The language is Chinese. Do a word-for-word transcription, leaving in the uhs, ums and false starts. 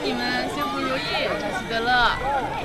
你们幸福如意，小喜得乐。